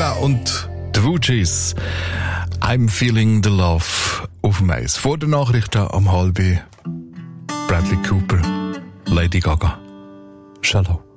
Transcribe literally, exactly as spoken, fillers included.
Gaga und The Fugees. I'm feeling the love auf dem Eis. Vor der Nachrichten am halben Bradley Cooper, Lady Gaga. Shalom.